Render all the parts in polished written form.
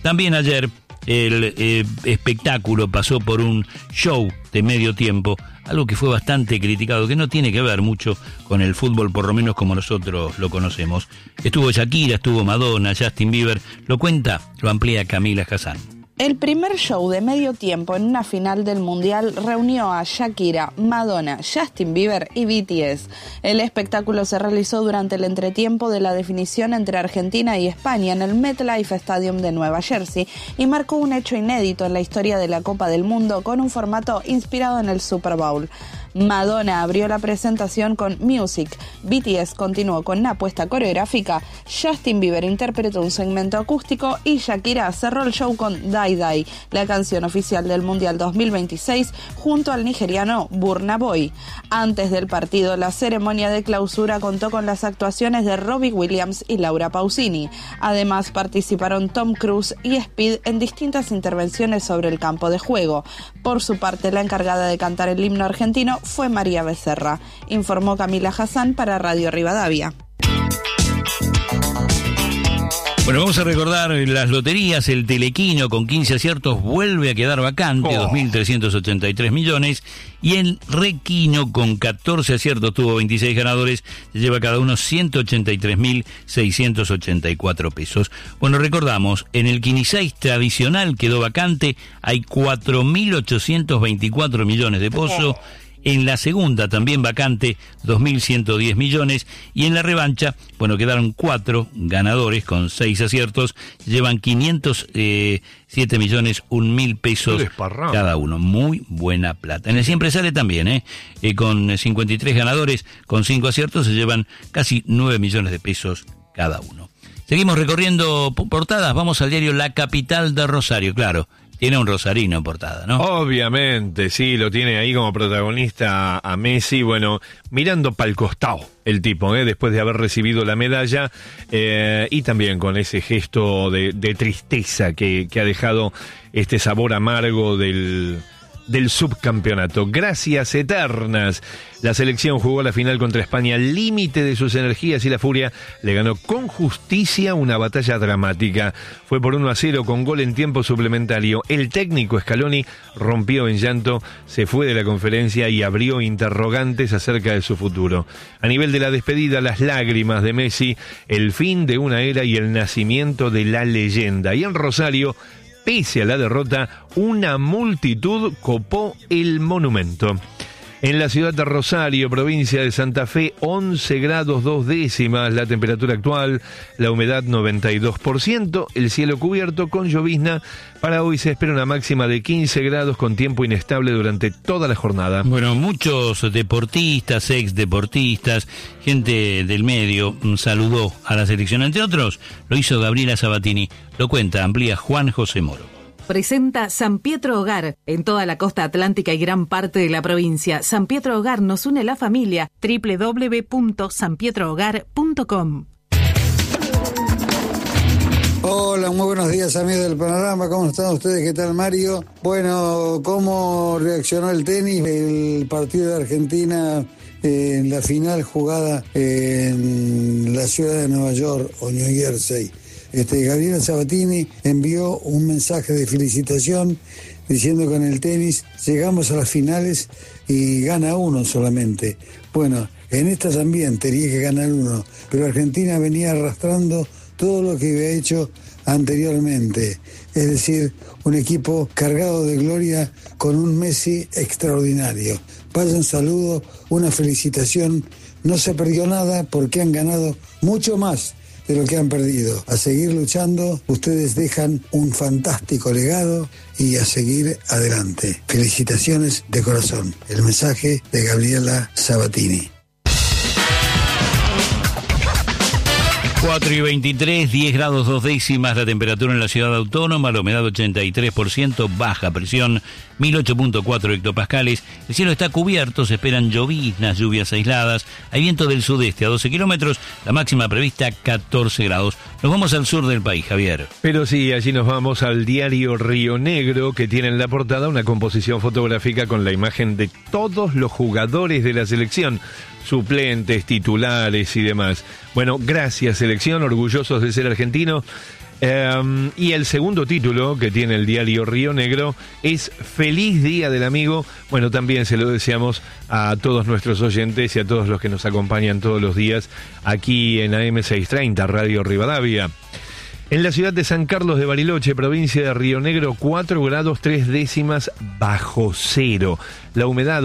También ayer el espectáculo pasó por un show de medio tiempo, algo que fue bastante criticado, que no tiene que ver mucho con el fútbol, por lo menos como nosotros lo conocemos. Estuvo Shakira, estuvo Madonna, Justin Bieber, lo amplía Camila Hassan. El primer show de medio tiempo en una final del Mundial reunió a Shakira, Madonna, Justin Bieber y BTS. El espectáculo se realizó durante el entretiempo de la definición entre Argentina y España en el MetLife Stadium de Nueva Jersey y marcó un hecho inédito en la historia de la Copa del Mundo con un formato inspirado en el Super Bowl. Madonna abrió la presentación con Music, BTS continuó con una apuesta coreográfica, Justin Bieber interpretó un segmento acústico y Shakira cerró el show con Die Die, la canción oficial del Mundial 2026, junto al nigeriano Burna Boy. Antes del partido, la ceremonia de clausura contó con las actuaciones de Robbie Williams y Laura Pausini. Además, participaron Tom Cruise y Speed en distintas intervenciones sobre el campo de juego. Por su parte, la encargada de cantar el himno argentino fue María Becerra, informó Camila Hassan para Radio Rivadavia. Bueno, vamos a recordar las loterías. El Telequino con 15 aciertos vuelve a quedar vacante, 2.383 millones. Y el Requino con 14 aciertos, tuvo 26 ganadores, lleva cada uno 183.684 pesos. Bueno, recordamos, en el Quinisei tradicional quedó vacante, hay 4.824 millones de pesos. En la segunda también vacante, 2.110 millones. Y en la revancha, bueno, quedaron 4 ganadores con 6 aciertos. Llevan 507 millones, 1.000 pesos cada uno. Muy buena plata. En el Siempre Sale también, con 53 ganadores, con 5 aciertos, se llevan casi 9 millones de pesos cada uno. Seguimos recorriendo portadas. Vamos al diario La Capital de Rosario, claro. Tiene un rosarino en portada, ¿no? Obviamente, sí, lo tiene ahí como protagonista a Messi, bueno, mirando pa'l costado el tipo, después de haber recibido la medalla, y también con ese gesto de tristeza que ha dejado este sabor amargo del subcampeonato. Gracias eternas. La selección jugó la final contra España al límite de sus energías y la furia le ganó con justicia una batalla dramática. Fue por 1-0 con gol en tiempo suplementario. El técnico Scaloni rompió en llanto, se fue de la conferencia y abrió interrogantes acerca de su futuro. A nivel de la despedida, las lágrimas de Messi, el fin de una era y el nacimiento de la leyenda. Y en Rosario, pese a la derrota, una multitud copó el monumento. En la ciudad de Rosario, provincia de Santa Fe, 11 grados 2 décimas la temperatura actual, la humedad 92%, el cielo cubierto con llovizna. Para hoy se espera una máxima de 15 grados con tiempo inestable durante toda la jornada. Bueno, muchos deportistas, exdeportistas, gente del medio saludó a la selección. Entre otros, lo hizo Gabriela Sabatini. Lo cuenta, amplía Juan José Moro. Presenta San Pietro Hogar en toda la costa atlántica y gran parte de la provincia. San Pietro Hogar nos une la familia. www.sanpietrohogar.com. Hola, muy buenos días amigos del Panorama, ¿cómo están ustedes? ¿Qué tal, Mario? Bueno, ¿cómo reaccionó el tenis? El partido de Argentina en la final jugada en la ciudad de Nueva York o New Jersey. Gabriela Sabatini envió un mensaje de felicitación diciendo que en el tenis llegamos a las finales y gana uno solamente. Bueno, en esta también tenía que ganar uno, pero Argentina venía arrastrando todo lo que había hecho anteriormente, es decir, un equipo cargado de gloria con un Messi extraordinario. Vaya un saludo, una felicitación, no se perdió nada porque han ganado mucho más de lo que han perdido. A seguir luchando, ustedes dejan un fantástico legado y a seguir adelante. Felicitaciones de corazón. El mensaje de Gabriela Sabatini. 4:23, 10 grados 2 décimas la temperatura en la ciudad autónoma, la humedad 83%, baja presión 1008.4 hectopascales. El cielo está cubierto, se esperan lloviznas, lluvias aisladas. Hay viento del sudeste a 12 kilómetros, la máxima prevista 14 grados. Nos vamos al sur del país, Javier. Pero sí, allí nos vamos al diario Río Negro, que tiene en la portada una composición fotográfica con la imagen de todos los jugadores de la selección, suplentes, titulares y demás. Bueno, gracias selección, orgullosos de ser argentinos. Y el segundo título que tiene el diario Río Negro es Feliz Día del Amigo. Bueno, también se lo deseamos a todos nuestros oyentes y a todos los que nos acompañan todos los días aquí en AM630, Radio Rivadavia. En la ciudad de San Carlos de Bariloche, provincia de Río Negro, 4 grados 3 décimas bajo cero. La humedad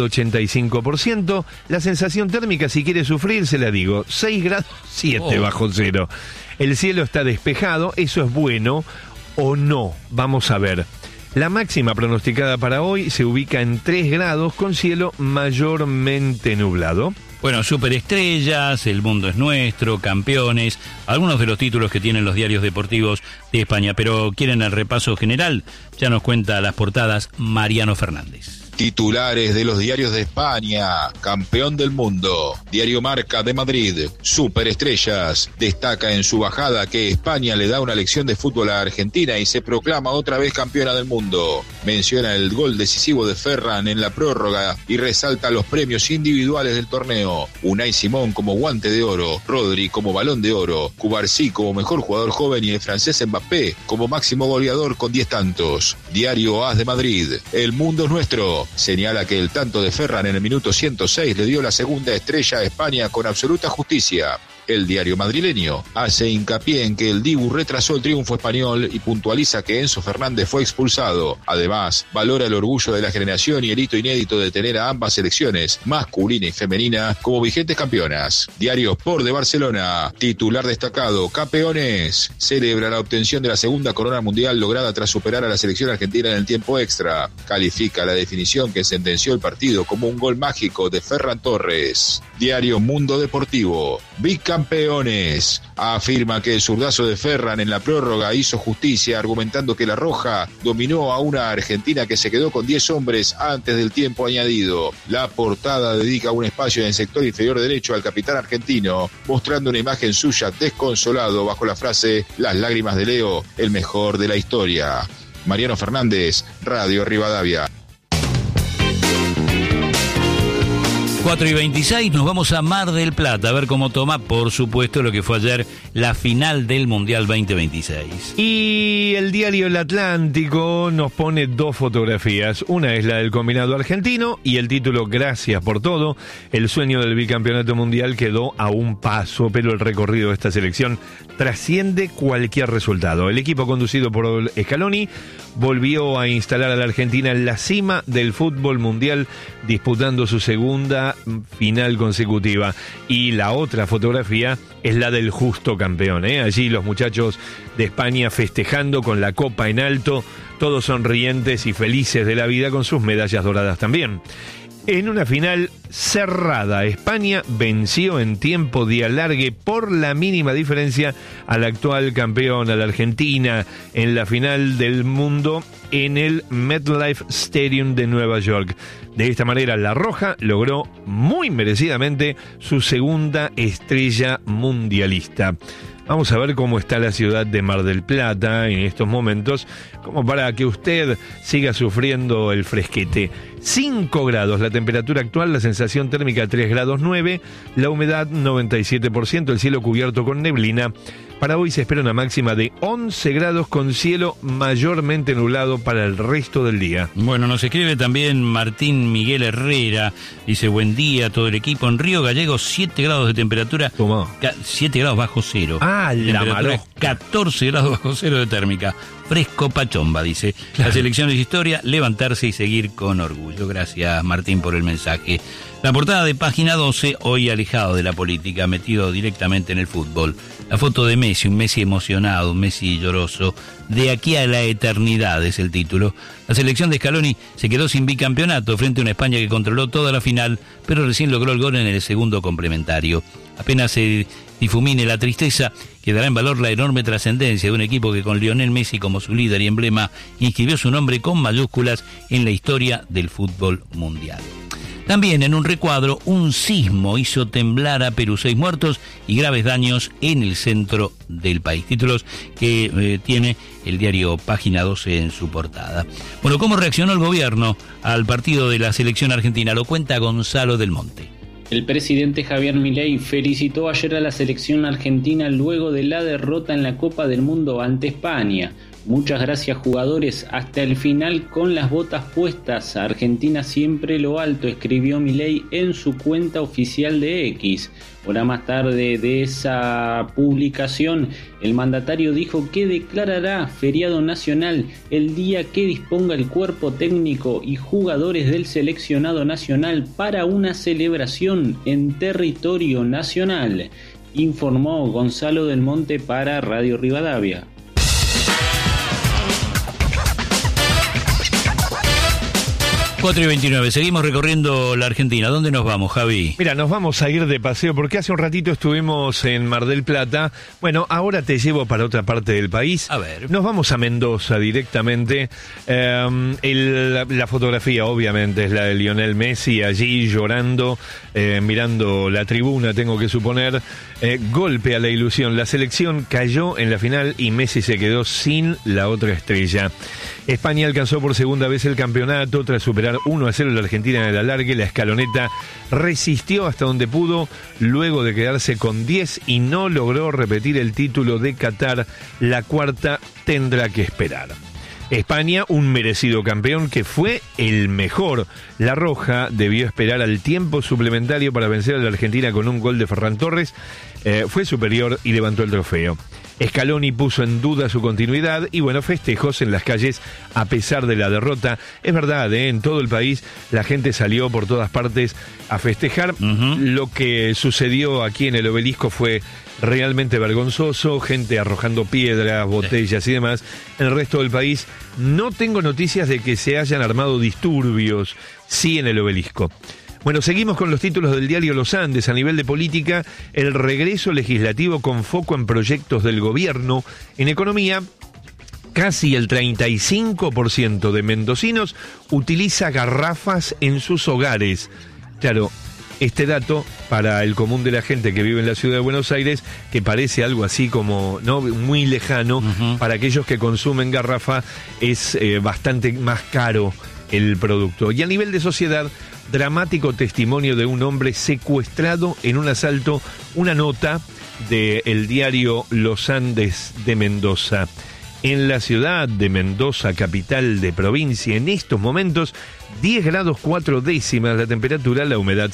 85%. La sensación térmica, si quiere sufrir, se la digo, 6 grados 7 bajo cero. El cielo está despejado, ¿eso es bueno o no? Vamos a ver. La máxima pronosticada para hoy se ubica en 3 grados con cielo mayormente nublado. Bueno, superestrellas, El Mundo es Nuestro, Campeones, algunos de los títulos que tienen los diarios deportivos de España. Pero ¿quieren el repaso general? Ya nos cuenta las portadas Mariano Fernández. Titulares de los diarios de España: campeón del mundo. Diario Marca de Madrid: superestrellas. Destaca en su bajada que España le da una lección de fútbol a Argentina y se proclama otra vez campeona del mundo. Menciona el gol decisivo de Ferran en la prórroga y resalta los premios individuales del torneo: Unai Simón como guante de oro, Rodri como balón de oro, Cubarsí como mejor jugador joven y el francés Mbappé como máximo goleador con 10 tantos. Diario AS de Madrid: el mundo es nuestro. Señala que el tanto de Ferran en el minuto 106 le dio la segunda estrella a España con absoluta justicia. El diario madrileño hace hincapié en que el Dibu retrasó el triunfo español y puntualiza que Enzo Fernández fue expulsado. Además, valora el orgullo de la generación y el hito inédito de tener a ambas selecciones, masculina y femenina, como vigentes campeonas. Diario Sport de Barcelona: titular destacado, Campeones. Celebra la obtención de la segunda corona mundial lograda tras superar a la selección argentina en el tiempo extra. Califica la definición que sentenció el partido como un gol mágico de Ferran Torres. Diario Mundo Deportivo: Bicampeones. Afirma que el zurdazo de Ferran en la prórroga hizo justicia, argumentando que la Roja dominó a una Argentina que se quedó con 10 hombres antes del tiempo añadido. La portada dedica un espacio en el sector inferior derecho al capitán argentino, mostrando una imagen suya desconsolado bajo la frase: las lágrimas de Leo, el mejor de la historia. Mariano Fernández, Radio Rivadavia. 4:26, nos vamos a Mar del Plata a ver cómo toma, por supuesto, lo que fue ayer la final del Mundial 2026. Y el diario El Atlántico nos pone 2 fotografías. Una es la del combinado argentino y el título Gracias por todo. El sueño del bicampeonato mundial quedó a un paso, pero el recorrido de esta selección trasciende cualquier resultado. El equipo conducido por Scaloni volvió a instalar a la Argentina en la cima del fútbol mundial, disputando su segunda final consecutiva. Y la otra fotografía es la del justo campeón, Allí los muchachos de España festejando con la copa en alto, todos sonrientes y felices de la vida con sus medallas doradas también. En una final cerrada, España venció en tiempo de alargue por la mínima diferencia al actual campeón, a la Argentina, en la final del mundo en el MetLife Stadium de Nueva York. De esta manera, la Roja logró muy merecidamente su segunda estrella mundialista. Vamos a ver cómo está la ciudad de Mar del Plata en estos momentos, como para que usted siga sufriendo el fresquete. 5 grados la temperatura actual, la sensación térmica 3 grados 9, la humedad 97%, el cielo cubierto con neblina. Para hoy se espera una máxima de 11 grados con cielo mayormente nublado para el resto del día. Bueno, nos escribe también Martín Miguel Herrera, dice: buen día a todo el equipo. En Río Gallegos 7 grados de temperatura, 7 grados bajo cero. Ah, la temperatura 14 grados bajo cero de térmica. Fresco pachomba, dice. Claro. La selección es historia, levantarse y seguir con orgullo. Gracias, Martín, por el mensaje. La portada de Página 12, hoy alejado de la política, metido directamente en el fútbol. La foto de Messi, un Messi emocionado, un Messi lloroso. De aquí a la eternidad es el título. La selección de Scaloni se quedó sin bicampeonato frente a una España que controló toda la final, pero recién logró el gol en el segundo complementario. Apenas se difumine la tristeza, quedará en valor la enorme trascendencia de un equipo que con Lionel Messi como su líder y emblema inscribió su nombre con mayúsculas en la historia del fútbol mundial. También en un recuadro, un sismo hizo temblar a Perú, 6 muertos y graves daños en el centro del país. Títulos que tiene el diario Página 12 en su portada. Bueno, ¿cómo reaccionó el gobierno al partido de la selección argentina? Lo cuenta Gonzalo del Monte. El presidente Javier Milei felicitó ayer a la selección argentina luego de la derrota en la Copa del Mundo ante España. Muchas gracias, jugadores, hasta el final con las botas puestas. Argentina siempre lo alto, escribió Milei en su cuenta oficial de X. Hora más tarde de esa publicación, el mandatario dijo que declarará feriado nacional el día que disponga el cuerpo técnico y jugadores del seleccionado nacional para una celebración en territorio nacional, informó Gonzalo del Monte para Radio Rivadavia. 4:29, seguimos recorriendo la Argentina. ¿Dónde nos vamos, Javi? Mira, nos vamos a ir de paseo porque hace un ratito estuvimos en Mar del Plata. Bueno, ahora te llevo para otra parte del país. A ver. Nos vamos a Mendoza directamente. La fotografía, obviamente, es la de Lionel Messi allí llorando, mirando la tribuna, tengo que suponer. Golpe a la ilusión. La selección cayó en la final y Messi se quedó sin la otra estrella. España alcanzó por segunda vez el campeonato tras superar 1-0 a la Argentina en el alargue. La escaloneta resistió hasta donde pudo luego de quedarse con 10 y no logró repetir el título de Qatar. La cuarta tendrá que esperar. España, un merecido campeón que fue el mejor. La Roja debió esperar al tiempo suplementario para vencer a la Argentina con un gol de Ferran Torres. Fue superior y levantó el trofeo. Scaloni puso en duda su continuidad y bueno, festejos en las calles a pesar de la derrota. Es verdad, en todo el país la gente salió por todas partes a festejar. Lo que sucedió aquí en el Obelisco fue realmente vergonzoso, gente arrojando piedras, botellas y demás. En el resto del país no tengo noticias de que se hayan armado disturbios, sí en el Obelisco. Bueno, seguimos con los títulos del diario Los Andes. A nivel de política, el regreso legislativo con foco en proyectos del gobierno. En economía, casi el 35% de mendocinos utiliza garrafas en sus hogares. Claro, este dato para el común de la gente que vive en la ciudad de Buenos Aires, que parece algo así como no muy lejano, para aquellos que consumen garrafa es bastante más caro el producto. Y a nivel de sociedad, dramático testimonio de un hombre secuestrado en un asalto, una nota del diario Los Andes de Mendoza. En la ciudad de Mendoza, capital de provincia, en estos momentos 10 grados 4 décimas la temperatura, la humedad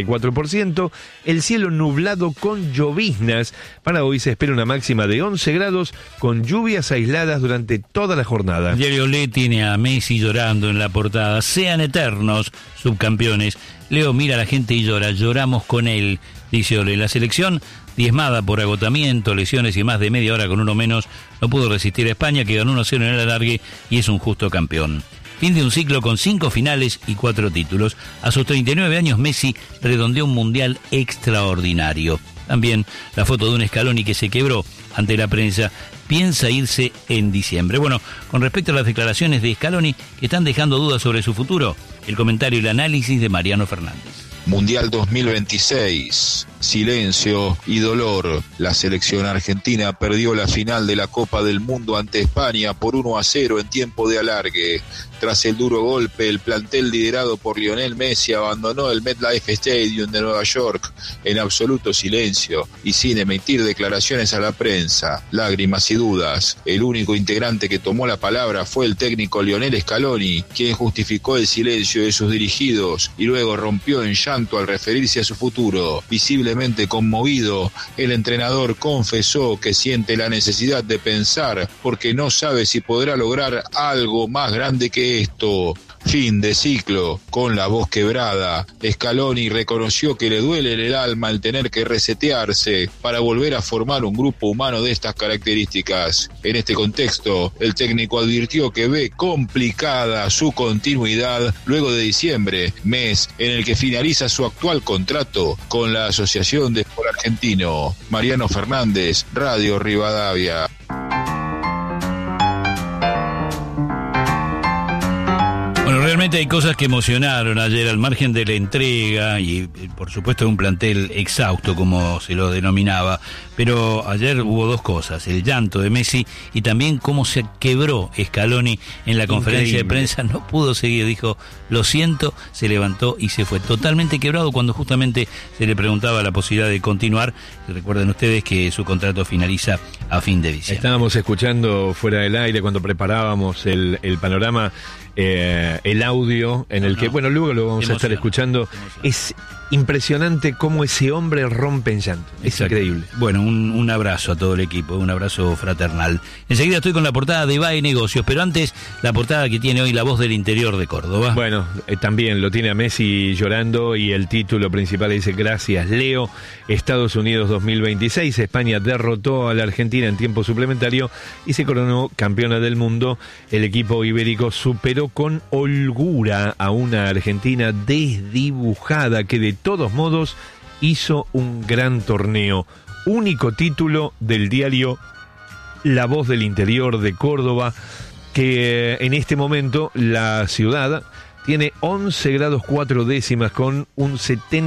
64%, el cielo nublado con lloviznas. Para hoy se espera una máxima de 11 grados con lluvias aisladas durante toda la jornada. El diario Le tiene a Messi llorando en la portada. Sean eternos, subcampeones. Leo mira a la gente y llora, lloramos con él, dice Ole. La selección, diezmada por agotamiento, lesiones y más de media hora con uno menos, no pudo resistir a España, que ganó 1-0 en el alargue y es un justo campeón. Fin de un ciclo con 5 finales y 4 títulos. A sus 39 años, Messi redondeó un mundial extraordinario. También la foto de un Scaloni que se quebró ante la prensa. Piensa irse en diciembre. Bueno, con respecto a las declaraciones de Scaloni que están dejando dudas sobre su futuro, el comentario y el análisis de Mariano Fernández. Mundial 2026, silencio y dolor. La selección argentina perdió la final de la Copa del Mundo ante España por 1-0 en tiempo de alargue. Tras el duro golpe, el plantel liderado por Lionel Messi abandonó el MetLife Stadium de Nueva York en absoluto silencio y sin emitir declaraciones a la prensa. Lágrimas y dudas. El único integrante que tomó la palabra fue el técnico Lionel Scaloni, quien justificó el silencio de sus dirigidos y luego rompió en llanto al referirse a su futuro. Visiblemente conmovido, el entrenador confesó que siente la necesidad de pensar porque no sabe si podrá lograr algo más grande que esto. Fin de ciclo. Con la voz quebrada, Scaloni reconoció que le duele en el alma el tener que resetearse para volver a formar un grupo humano de estas características. En este contexto, el técnico advirtió que ve complicada su continuidad luego de diciembre, mes en el que finaliza su actual contrato con la Asociación de Fútbol Argentino. Mariano Fernández, Radio Rivadavia. Bueno, realmente Indudablemente hay cosas que emocionaron ayer al margen de la entrega y por supuesto de un plantel exhausto como se lo denominaba, pero ayer hubo dos cosas, el llanto de Messi y también cómo se quebró Scaloni en la conferencia de prensa, no pudo seguir, dijo lo siento, se levantó y se fue totalmente quebrado cuando justamente se le preguntaba la posibilidad de continuar. Recuerden ustedes que su contrato finaliza a fin de diciembre. Estábamos escuchando fuera del aire cuando preparábamos el panorama, el audio en el que, bueno, luego lo vamos a estar escuchando. Es impresionante cómo ese hombre rompe en llanto. Es increíble. Bueno, un abrazo a todo el equipo, un abrazo fraternal. Enseguida estoy con la portada de BAE Negocios, pero antes la portada que tiene hoy La Voz del Interior de Córdoba. Bueno, también lo tiene a Messi llorando y el título principal dice: gracias, Leo. Estados Unidos 2026, España derrotó a la Argentina en tiempo suplementario y se coronó campeona del mundo. El equipo ibérico superó con holgura a una Argentina desdibujada que de todos modos hizo un gran torneo. Único título del diario La Voz del Interior de Córdoba, que en este momento la ciudad tiene 11 grados 4 décimas con un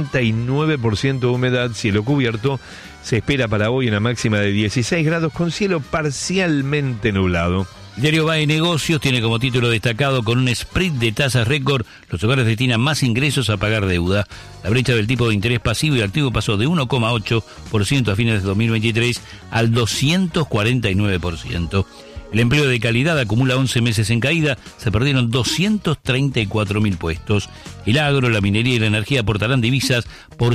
79% de humedad, cielo cubierto. Se espera para hoy una máxima de 16 grados con cielo parcialmente nublado. El diario BAE Negocios tiene como título destacado: con un spread de tasas récord, los hogares destinan más ingresos a pagar deuda. La brecha del tipo de interés pasivo y activo pasó de 1,8% a fines de 2023 al 249%. El empleo de calidad acumula 11 meses en caída, se perdieron 234.000 puestos. El agro, la minería y la energía aportarán divisas por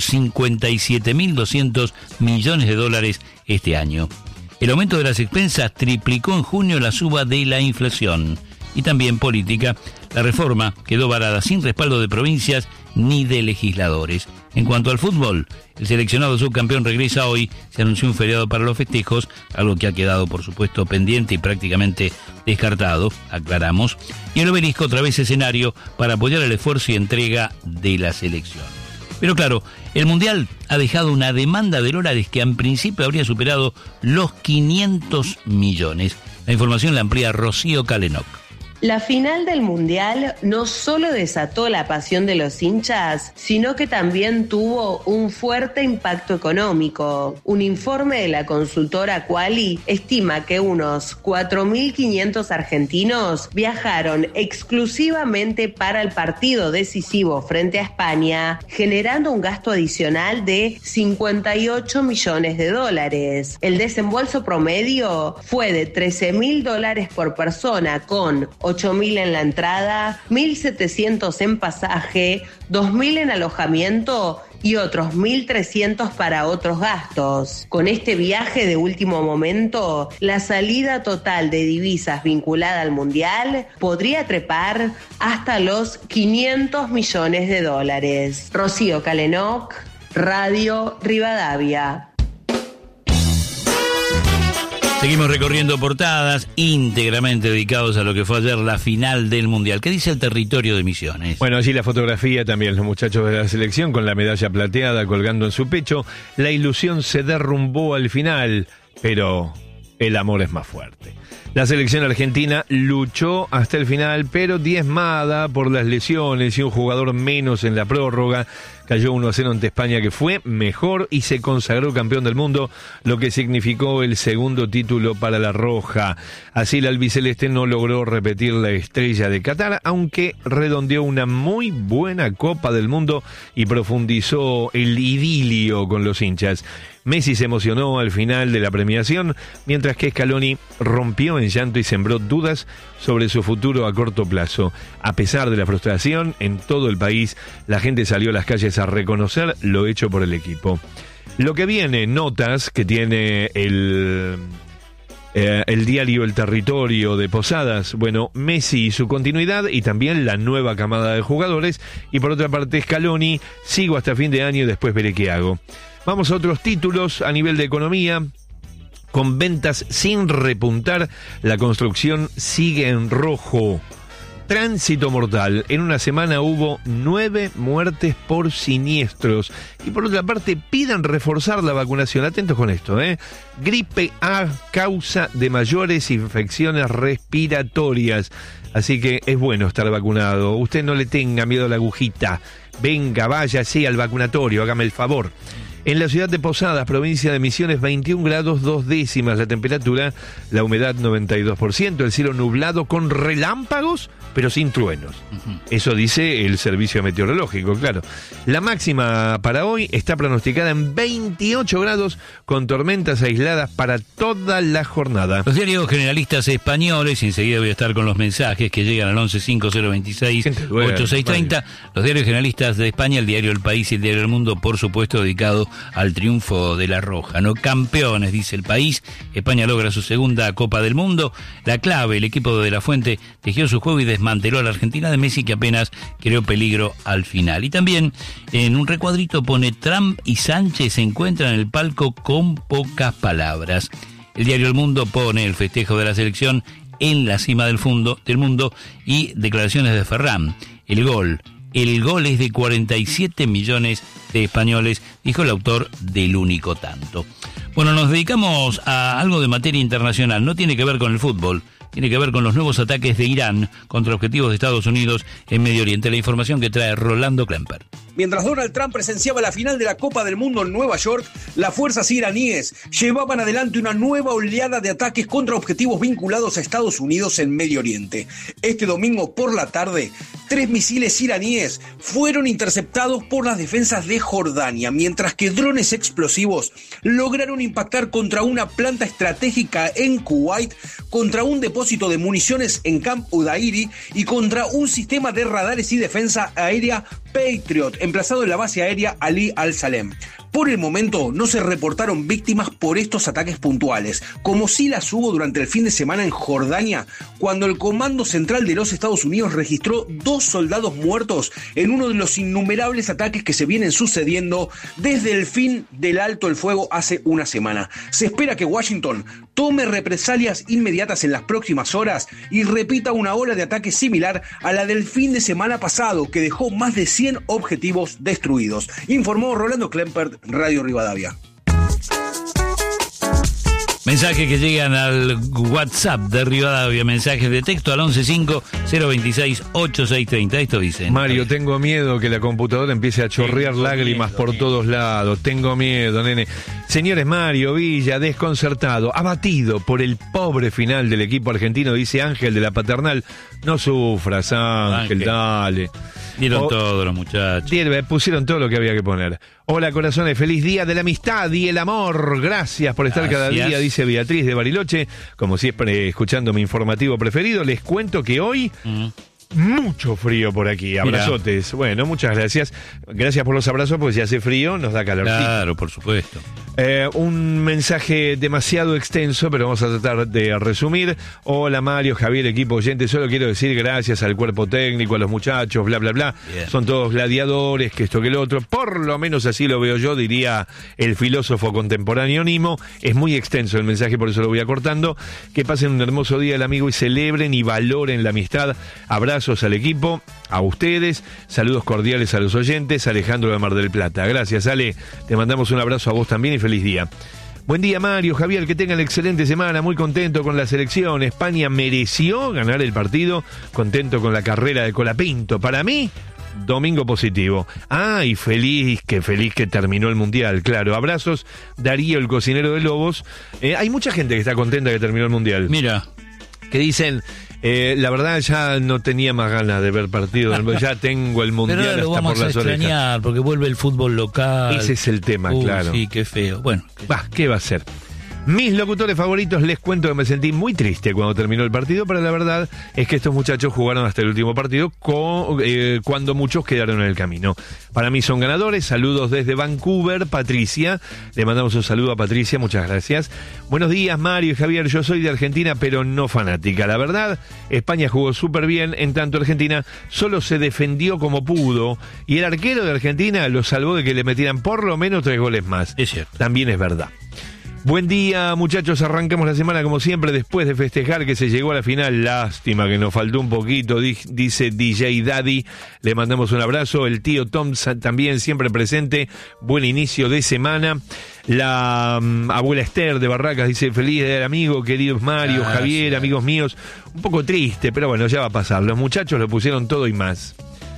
57.200 millones de dólares este año. El aumento de las expensas triplicó en junio la suba de la inflación. Y también política, la reforma quedó varada sin respaldo de provincias ni de legisladores. En cuanto al fútbol, el seleccionado subcampeón regresa hoy, se anunció un feriado para los festejos, algo que ha quedado por supuesto pendiente y prácticamente descartado, aclaramos, y el Obelisco otra vez escenario para apoyar el esfuerzo y entrega de la selección. Pero claro, el Mundial ha dejado una demanda de dólares que en principio habría superado los 500 millones. La información la amplía Rocío Calenoc. La final del Mundial no solo desató la pasión de los hinchas, sino que también tuvo un fuerte impacto económico. Un informe de la consultora Quali estima que unos 4.500 argentinos viajaron exclusivamente para el partido decisivo frente a España, generando un gasto adicional de 58 millones de dólares. El desembolso promedio fue de $13.000 por persona, con 8.000 en la entrada, 1.700 en pasaje, 2.000 en alojamiento y otros 1.300 para otros gastos. Con este viaje de último momento, la salida total de divisas vinculada al Mundial podría trepar hasta los 500 millones de dólares. Rocío Calenoc, Radio Rivadavia. Seguimos recorriendo portadas íntegramente dedicados a lo que fue ayer la final del Mundial. ¿Qué dice el Territorio de Misiones? Bueno, allí la fotografía también, los muchachos de la selección con la medalla plateada colgando en su pecho. La ilusión se derrumbó al final, pero el amor es más fuerte. La selección argentina luchó hasta el final, pero diezmada por las lesiones y un jugador menos en la prórroga. Cayó 1-0 ante España, que fue mejor y se consagró campeón del mundo, lo que significó el segundo título para la Roja. Así el albiceleste no logró repetir la estrella de Qatar, aunque redondeó una muy buena Copa del Mundo y profundizó el idilio con los hinchas. Messi se emocionó al final de la premiación, mientras que Scaloni rompió en llanto y sembró dudas sobre su futuro a corto plazo. A pesar de la frustración, en todo el país la gente salió a las calles a reconocer lo hecho por el equipo. Lo que viene, notas que tiene el diario El Territorio de Posadas. Bueno, Messi y su continuidad y también la nueva camada de jugadores. Y por otra parte, Scaloni, sigo hasta fin de año y después veré qué hago. Vamos a otros títulos a nivel de economía. Con ventas sin repuntar, la construcción sigue en rojo. Tránsito mortal. En una semana hubo 9 muertes por siniestros. Y por otra parte, pidan reforzar la vacunación. Atentos con esto, Gripe A, causa de mayores infecciones respiratorias. Así que es bueno estar vacunado. Usted no le tenga miedo a la agujita. Venga, váyase al vacunatorio, hágame el favor. En la ciudad de Posadas, provincia de Misiones, 21 grados 2 décimas la temperatura, la humedad 92%, el cielo nublado con relámpagos, pero sin truenos. Eso dice el servicio meteorológico, claro. La máxima para hoy está pronosticada en 28 grados, con tormentas aisladas para toda la jornada. Los diarios generalistas españoles, enseguida voy a estar con los mensajes que llegan al 1150268630. Los diarios generalistas de España, el diario El País y el diario El Mundo, por supuesto, dedicado al triunfo de la Roja, ¿no? Campeones, dice El País. España logra su segunda Copa del Mundo. La clave, el equipo de La Fuente tejió su juego y desmanteló a la Argentina de Messi, que apenas creó peligro al final. Y también en un recuadrito pone: Trump y Sánchez se encuentran en el palco con pocas palabras. El diario El Mundo pone el festejo de la selección en la cima del mundo y declaraciones de Ferran. El gol es de 47 millones de españoles, dijo el autor del único tanto. Bueno, nos dedicamos a algo de materia internacional. No tiene que ver con el fútbol, tiene que ver con los nuevos ataques de Irán contra objetivos de Estados Unidos en Medio Oriente. La información que trae Rolando Klemper. Mientras Donald Trump presenciaba la final de la Copa del Mundo en Nueva York, las fuerzas iraníes llevaban adelante una nueva oleada de ataques contra objetivos vinculados a Estados Unidos en Medio Oriente. Este domingo por la tarde, 3 misiles iraníes fueron interceptados por las defensas de Jordania, mientras que drones explosivos lograron impactar contra una planta estratégica en Kuwait, contra un depósito de municiones en Camp Udairi y contra un sistema de radares y defensa aérea Patriot, emplazado en la base aérea Ali Al-Salem. Por el momento no se reportaron víctimas por estos ataques puntuales, como sí las hubo durante el fin de semana en Jordania, cuando el Comando Central de los Estados Unidos registró 2 soldados muertos en uno de los innumerables ataques que se vienen sucediendo desde el fin del alto el fuego hace una semana. Se espera que Washington tome represalias inmediatas en las próximas horas y repita una ola de ataques similar a la del fin de semana pasado, que dejó más de 100 objetivos destruidos. Informó Rolando Klemper, Radio Rivadavia. Mensajes que llegan al WhatsApp de Rivadavia, mensajes de texto al 115-026-8630. Esto dice: Mario, tengo miedo que la computadora empiece a chorrear lágrimas por todos lados. Tengo miedo, nene. Señores, Mario Villa, desconcertado, abatido por el pobre final del equipo argentino, dice Ángel de la Paternal. No sufras, Ángel. Dale. Dieron todo los muchachos. Pusieron todo lo que había que poner. Hola, corazones, feliz día de la amistad y el amor. Gracias por estar cada día, dice Beatriz de Bariloche. Como siempre, escuchando mi informativo preferido, les cuento que hoy... Mucho frío por aquí, abrazotes. Mirá. Bueno, muchas gracias. Gracias por los abrazos, porque si hace frío nos da calor. Claro, por supuesto. Un mensaje demasiado extenso, pero vamos a tratar de resumir. Hola Mario, Javier, equipo oyente. Solo quiero decir gracias al cuerpo técnico, a los muchachos, bla, bla, bla. Bien. Son todos gladiadores, que esto, que lo otro. Por lo menos así lo veo yo, diría el filósofo contemporáneo Nimo. Es muy extenso el mensaje, por eso lo voy acortando. Que pasen un hermoso día, el amigo, y celebren y valoren la amistad. Abrazos al equipo, a ustedes, saludos cordiales a los oyentes. Alejandro de Mar del Plata. Gracias, Ale, te mandamos un abrazo a vos también y feliz día. Buen día, Mario, Javier, que tengan excelente semana, muy contento con la selección. España mereció ganar el partido, contento con la carrera de Colapinto. Para mí, domingo positivo. Y feliz que terminó el Mundial, claro. Abrazos, Darío, el cocinero de Lobos. Hay mucha gente que está contenta que terminó el Mundial. Mira, que dicen... la verdad ya no tenía más ganas de ver partidos, ya tengo el Mundial hasta por las orejas. Pero lo vamos a extrañar porque vuelve el fútbol local. Ese es el tema, claro. Sí, qué feo. Bueno, ¿qué va a ser? Mis locutores favoritos, les cuento que me sentí muy triste cuando terminó el partido, pero la verdad es que estos muchachos jugaron hasta el último partido cuando muchos quedaron en el camino. Para mí son ganadores. Saludos desde Vancouver, Patricia. Le mandamos un saludo a Patricia, muchas gracias. Buenos días, Mario y Javier. Yo soy de Argentina, pero no fanática. La verdad, España jugó súper bien, en tanto Argentina solo se defendió como pudo, y el arquero de Argentina lo salvó de que le metieran por lo menos 3 goles más. Es cierto. También es verdad. Buen día, muchachos. Arrancamos la semana como siempre después de festejar que se llegó a la final. Lástima que nos faltó un poquito, dice DJ Daddy. Le mandamos un abrazo. El tío Tom también siempre presente. Buen inicio de semana. La abuela Esther de Barracas dice: feliz día del amigo, queridos Mario, Javier, amigos míos. Un poco triste, pero bueno, ya va a pasar. Los muchachos lo pusieron todo y más.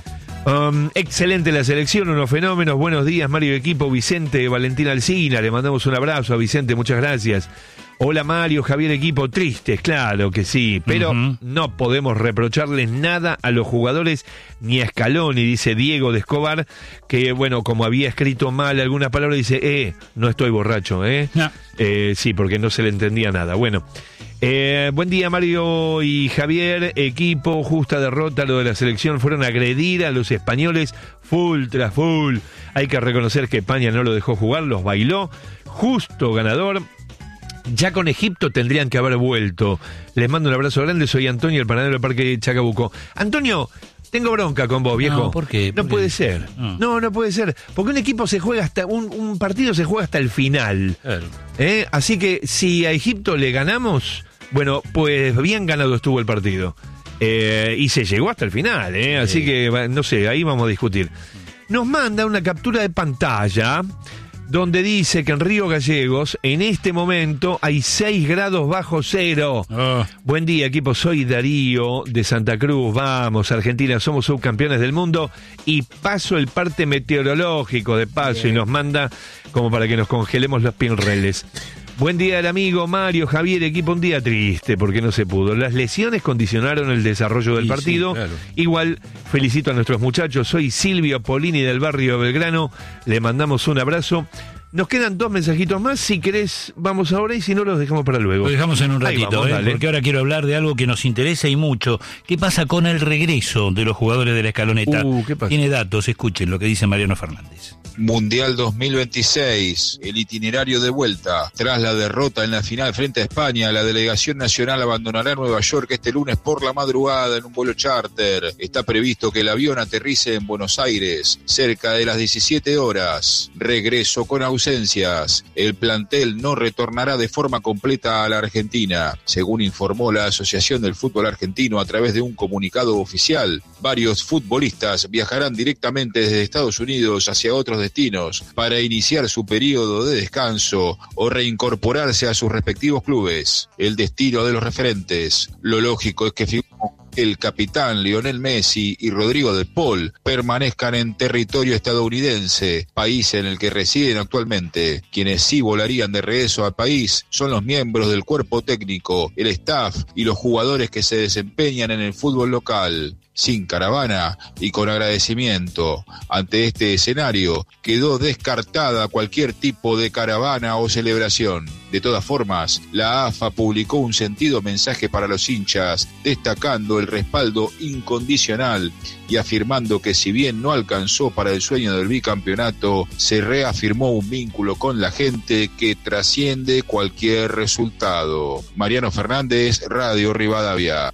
Excelente la selección, unos fenómenos. Buenos días, Mario, equipo. Vicente, Valentina Alsina, le mandamos un abrazo a Vicente, muchas gracias. Hola, Mario, Javier, equipo. Tristes, claro que sí, pero no podemos reprocharles nada a los jugadores ni a Scaloni, dice Diego de Escobar, que bueno, como había escrito mal alguna palabra, dice, no estoy borracho, No. Sí, porque no se le entendía nada. Bueno, buen día, Mario y Javier, equipo. Justa derrota lo de la selección, fueron a agredir a los españoles full tras full. Hay que reconocer que España no lo dejó jugar, los bailó. Justo ganador. Ya con Egipto tendrían que haber vuelto. Les mando un abrazo grande, soy Antonio, el panadero del Parque Chacabuco. Antonio, tengo bronca con vos, viejo. No, ¿por qué? No puede ser. No puede ser. Porque un equipo se juega hasta, un partido se juega hasta el final. Claro. Así que si a Egipto le ganamos, bueno, pues bien ganado estuvo el partido. Y se llegó hasta el final, Así que, no sé, ahí vamos a discutir. Nos manda una captura de pantalla donde dice que en Río Gallegos, en este momento, hay 6 grados bajo cero. Buen día, equipo. Soy Darío de Santa Cruz. Vamos, Argentina, somos subcampeones del mundo. Y paso el parte meteorológico de paso. Bien. Y nos manda como para que nos congelemos los pinreles. Buen día al amigo Mario, Javier, equipo. Un día triste porque no se pudo. Las lesiones condicionaron el desarrollo del partido. Sí, claro. Igual felicito a nuestros muchachos. Soy Silvio Polini del barrio Belgrano. Le mandamos un abrazo. Nos quedan 2 mensajitos más. Si querés, vamos ahora, y si no, los dejamos para luego. Lo dejamos en un ratito, vamos, porque ahora quiero hablar de algo que nos interesa y mucho. ¿Qué pasa con el regreso de los jugadores de la Escaloneta? ¿Qué pasa? Tiene datos, escuchen lo que dice Mariano Fernández. Mundial 2026, el itinerario de vuelta. Tras la derrota en la final frente a España, la delegación nacional abandonará Nueva York este lunes por la madrugada en un vuelo charter. Está previsto que el avión aterrice en Buenos Aires cerca de las 17 horas. Regreso con ausencias. El plantel no retornará de forma completa a la Argentina. Según informó la Asociación del Fútbol Argentino a través de un comunicado oficial, varios futbolistas viajarán directamente desde Estados Unidos hacia otros destinos para iniciar su periodo de descanso o reincorporarse a sus respectivos clubes. El destino de los referentes. Lo lógico es que el capitán Lionel Messi y Rodrigo de Paul permanezcan en territorio estadounidense, país en el que residen actualmente. Quienes sí volarían de regreso al país son los miembros del cuerpo técnico, el staff y los jugadores que se desempeñan en el fútbol local. Sin caravana y con agradecimiento. Ante este escenario, quedó descartada cualquier tipo de caravana o celebración. De todas formas, la AFA publicó un sentido mensaje para los hinchas, destacando el respaldo incondicional y afirmando que si bien no alcanzó para el sueño del bicampeonato, se reafirmó un vínculo con la gente que trasciende cualquier resultado. Mariano Fernández, Radio Rivadavia.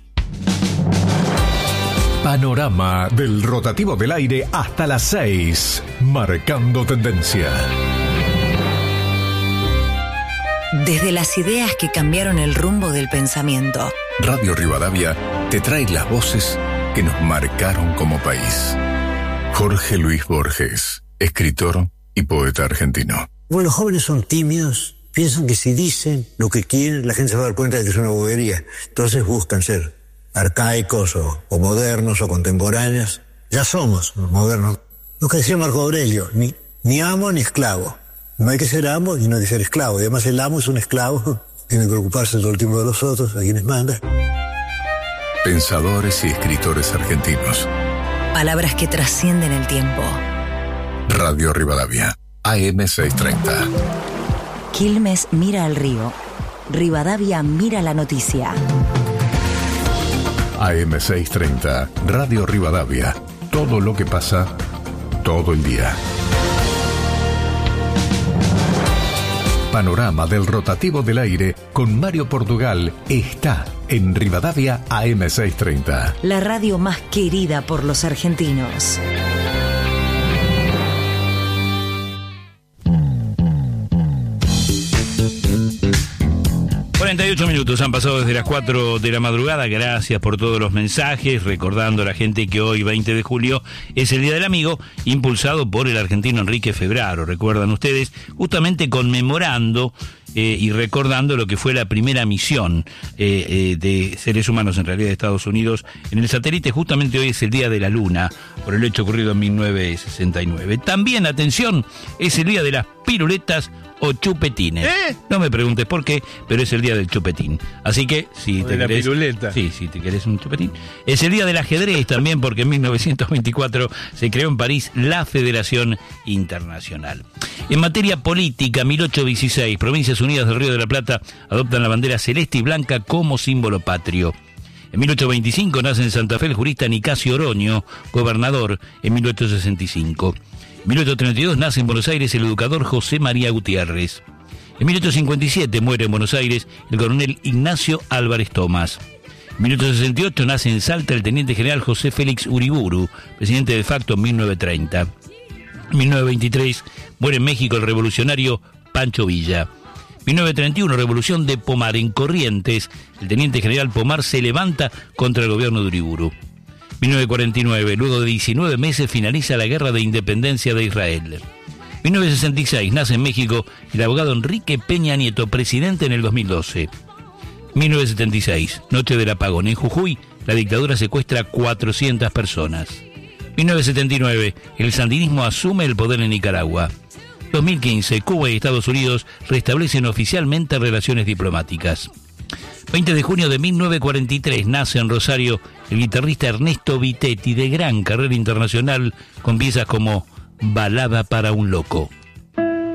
Panorama del rotativo del aire hasta las 6, marcando tendencia. Desde las ideas que cambiaron el rumbo del pensamiento. Radio Rivadavia te trae las voces que nos marcaron como país. Jorge Luis Borges, escritor y poeta argentino. Bueno, los jóvenes son tímidos, piensan que si dicen lo que quieren, la gente se va a dar cuenta de que es una bobería. Entonces buscan ser arcaicos o modernos o contemporáneos. Ya somos modernos. Lo que decía Marco Aurelio, ni amo ni esclavo. No hay que ser amo y no hay que ser esclavo. Y además el amo es un esclavo, tiene que ocuparse todo el tiempo de los otros, a quienes manda. Pensadores y escritores argentinos. Palabras que trascienden el tiempo. Radio Rivadavia, AM 630. Quilmes mira al río. Rivadavia mira la noticia. AM 630, Radio Rivadavia. Todo lo que pasa, todo el día. Panorama del rotativo del aire con Mario Portugal está en Rivadavia AM 630. La radio más querida por los argentinos. 48 minutos han pasado desde las 4 de la madrugada. Gracias por todos los mensajes, recordando a la gente que hoy, 20 de julio, es el Día del Amigo, impulsado por el argentino Enrique Febraro. Recuerdan ustedes, justamente conmemorando y recordando lo que fue la primera misión de seres humanos, en realidad de Estados Unidos, en el satélite. Justamente hoy es el Día de la Luna, por el hecho ocurrido en 1969. También, atención, es el Día de las piruletas o chupetines. No me preguntes por qué, pero es el día del chupetín. Así que, si te querés... piruleta. Sí, si te querés un chupetín. Es el día del ajedrez también, porque en 1924 se creó en París la Federación Internacional. En materia política, 1816, Provincias Unidas del Río de la Plata adoptan la bandera celeste y blanca como símbolo patrio. En 1825 nace en Santa Fe el jurista Nicasio Oroño, gobernador en 1865. En 1832 nace en Buenos Aires el educador José María Gutiérrez. En 1857 muere en Buenos Aires el coronel Ignacio Álvarez Tomás. En 1868 nace en Salta el teniente general José Félix Uriburu, presidente de facto en 1930. En 1923 muere en México el revolucionario Pancho Villa. 1931, Revolución de Pomar. En Corrientes, el teniente general Pomar se levanta contra el gobierno de Uriburu. 1949, luego de 19 meses finaliza la Guerra de Independencia de Israel. 1966, nace en México el abogado Enrique Peña Nieto, presidente en el 2012. 1976, noche del apagón. En Jujuy, la dictadura secuestra 400 personas. 1979, el sandinismo asume el poder en Nicaragua. 2015, Cuba y Estados Unidos restablecen oficialmente relaciones diplomáticas. 20 de junio de 1943 nace en Rosario el guitarrista Ernesto Vitetti, de gran carrera internacional, con piezas como Balada para un loco.